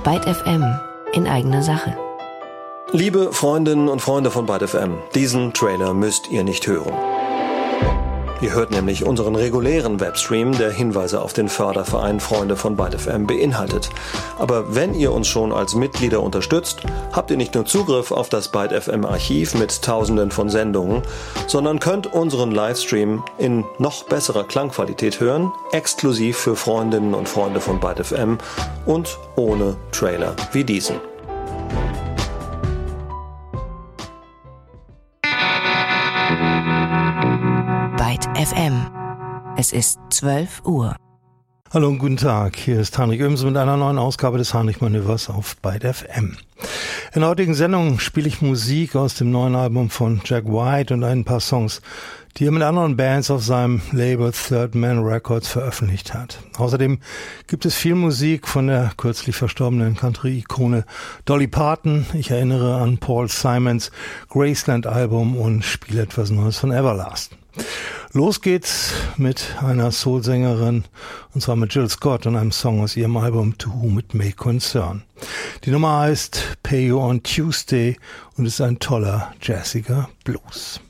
Byte FM in eigener Sache. Liebe Freundinnen und Freunde von Byte FM, diesen Trailer müsst ihr nicht hören. Ihr hört nämlich unseren regulären Webstream, der Hinweise auf den Förderverein Freunde von Byte FM beinhaltet. Aber wenn ihr uns schon als Mitglieder unterstützt, habt ihr nicht nur Zugriff auf das Byte FM Archiv mit Tausenden von Sendungen, sondern könnt unseren Livestream in noch besserer Klangqualität hören, exklusiv für Freundinnen und Freunde von Byte FM und ohne Trailer wie diesen. Byte FM. Es ist 12 Uhr. Hallo und guten Tag, hier ist Heinrich Oehmse mit einer neuen Ausgabe des Heinrich-Manövers auf Byte FM. In der heutigen Sendung spiele ich Musik aus dem neuen Album von Jack White und ein paar Songs, die er mit anderen Bands auf seinem Label Third Man Records veröffentlicht hat. Außerdem gibt es viel Musik von der kürzlich verstorbenen Country-Ikone Dolly Parton. Ich erinnere an Paul Simons Graceland-Album und spiele etwas Neues von Everlast. Los geht's mit einer Soul-Sängerin, und zwar mit Jill Scott und einem Song aus ihrem Album To Whom It May Concern. Die Nummer heißt Pay You on Tuesday und ist ein toller, jazziger Blues.